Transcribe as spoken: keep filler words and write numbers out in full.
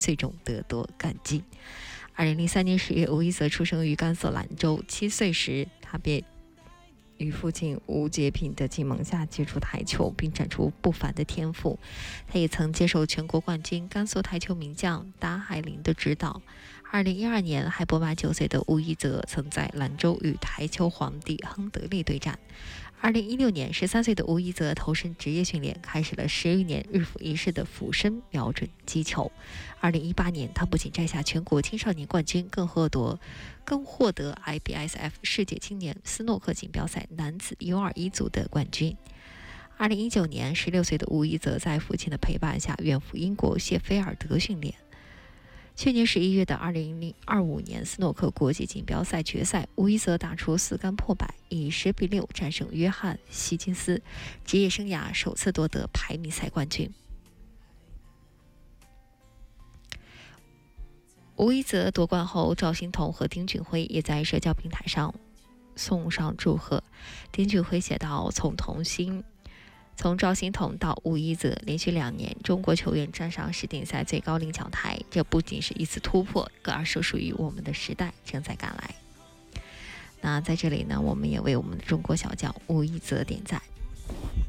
最终得夺冠军。二零零三年十月，吴一泽出生于甘肃兰州。七岁时，他便与父亲吴杰平的启蒙下接触台球，并展出不凡的天赋。他也曾接受全国冠军甘肃台球名将达海林的指导。二零一二年，还不满九岁的吴一泽曾在兰州与台球皇帝亨德利对战。二零一六年，十三岁的吴一泽投身职业训练，开始了十余年日复一日的俯身瞄准击球。二零一八年，他不仅摘下全国青少年冠军，更获得更获得 I B S F 世界青年斯诺克锦标赛男子 U 二十一 组的冠军。二零一九年，十六岁的吴一泽在父亲的陪伴下远赴英国谢菲尔德训练。去年十一月的二零二五年斯诺克国际锦标赛决赛，吴一泽打出四杆破百，以十比六战胜约翰希金斯，职业生涯首次夺得排名赛冠军。吴一泽夺冠后，赵心童和丁俊晖也在社交平台上送上祝贺。丁俊晖写道：从童星从赵心童到吴一泽，连续两年中国球员站上世锦赛最高领奖台，这不仅是一次突破，更是属于我们的时代正在赶来。那在这里呢，我们也为我们的中国小将吴一泽点赞。